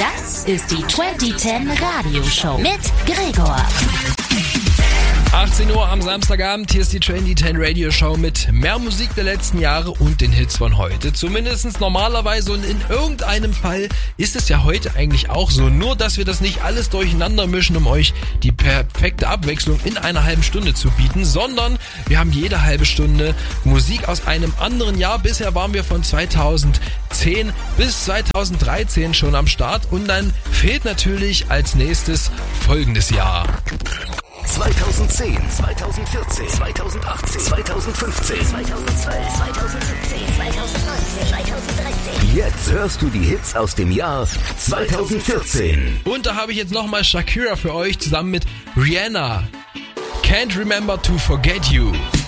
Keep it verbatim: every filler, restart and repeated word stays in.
Das ist die zwanzig zehn Radioshow mit Gregor. achtzehn Uhr am Samstagabend, hier ist die zwanzig zehn Radio Show mit mehr Musik der letzten Jahre und den Hits von heute. Zumindest normalerweise, und in irgendeinem Fall ist es ja heute eigentlich auch so. Nur, dass wir das nicht alles durcheinander mischen, um euch die perfekte Abwechslung in einer halben Stunde zu bieten, sondern wir haben jede halbe Stunde Musik aus einem anderen Jahr. Bisher waren wir von zweitausendzehn bis zweitausenddreizehn schon am Start und dann fehlt natürlich als nächstes folgendes Jahr. zweitausendzehn, zweitausendvierzehn, zweitausendachtzehn, zweitausendfünfzehn, zweitausendzwölf, zweitausendsiebzehn, zweitausendneunzehn, zweitausenddreizehn. Jetzt hörst du die Hits aus dem Jahr zweitausendvierzehn. Und da habe ich jetzt nochmal Shakira für euch zusammen mit Rihanna. Can't Remember to Forget You.